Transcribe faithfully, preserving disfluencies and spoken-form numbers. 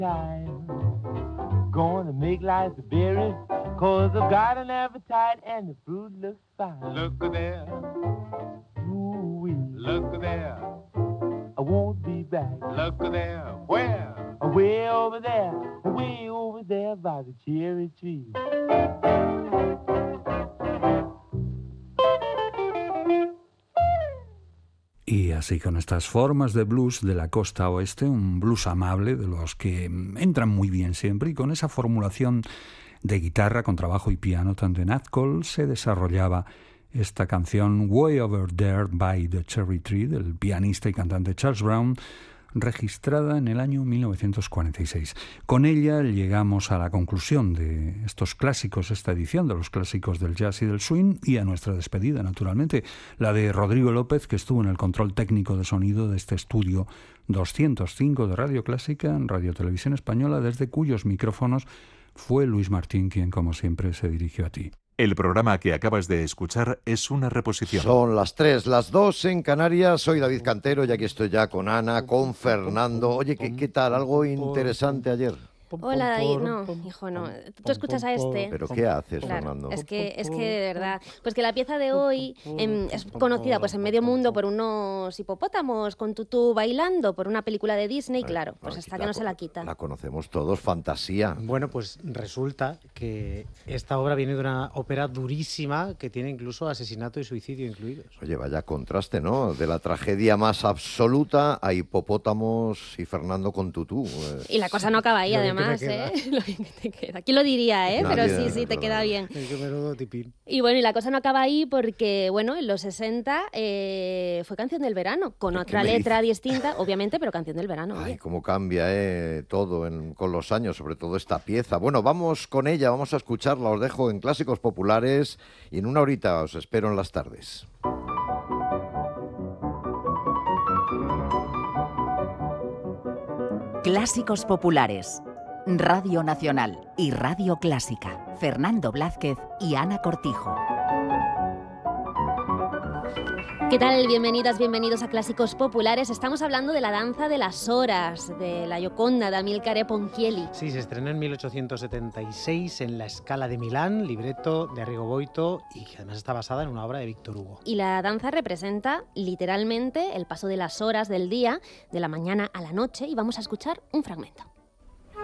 time. Gonna make life a berry, cause I've got an appetite and the fruit looks fine. Look there, Ooh-wee. look there, I won't be back. look there. Where? Way over there, way over there by the cherry tree. Y así con estas formas de blues de la costa oeste, un blues amable de los que entran muy bien siempre, y con esa formulación de guitarra con trabajo y piano tanto en Nat Cole, se desarrollaba esta canción Way Over There by the Cherry Tree del pianista y cantante Charles Brown, registrada en el año mil novecientos cuarenta y seis. Con ella llegamos a la conclusión de estos clásicos, esta edición de los clásicos del jazz y del swing, y a nuestra despedida, naturalmente, la de Rodrigo López, que estuvo en el control técnico de sonido de este estudio doscientos cinco de Radio Clásica, en Radio Televisión Española, desde cuyos micrófonos fue Luis Martín quien, como siempre, se dirigió a ti. El programa que acabas de escuchar es una reposición. Son las tres, las dos en Canarias. Soy David Cantero y aquí estoy ya con Ana, con Fernando. Oye, ¿qué, qué tal? ¿Algo interesante ayer? Hola, David. No, hijo, no. Tú escuchas a este. ¿Pero qué haces, Claro, Fernando? es que, es que de verdad, pues que la pieza de hoy em, es conocida pues en medio mundo por unos hipopótamos con tutú bailando, por una película de Disney, claro, pues hasta que no se la quita. La conocemos todos, fantasía. Bueno, pues resulta que esta obra viene de una ópera durísima que tiene incluso asesinato y suicidio incluidos. Oye, vaya contraste, ¿no? De la tragedia más absoluta a hipopótamos y Fernando con tutú. Pues... Y la cosa no acaba ahí, Lo bien además. que te queda. ¿Eh? Lo bien que te queda. ¿Quién lo diría, eh? Nadie, Pero sí, sí, no, te no, queda no. bien. Es que menudo tipín. Y bueno, y la cosa no acaba ahí porque, bueno, en los sesenta eh, fue Canción del Verano, con ¿Pero otra qué me letra dices? distinta, obviamente, pero Canción del Verano. Ay, oye. cómo cambia eh, todo en, con los años, sobre todo esta pieza. Bueno, vamos con ella, vamos a escucharla. Os dejo en Clásicos Populares y en una horita os espero en las tardes. Clásicos Populares, Radio Nacional y Radio Clásica. Fernando Blázquez y Ana Cortijo. ¿Qué tal? Bienvenidas, bienvenidos a Clásicos Populares. Estamos hablando de la danza de las horas, de la Gioconda de Amilcare Ponchielli. Sí, se estrenó en mil ochocientos setenta y seis en la Scala de Milán, libreto de Arrigo Boito, y que además está basada en una obra de Víctor Hugo. Y la danza representa literalmente el paso de las horas del día, de la mañana a la noche, y vamos a escuchar un fragmento.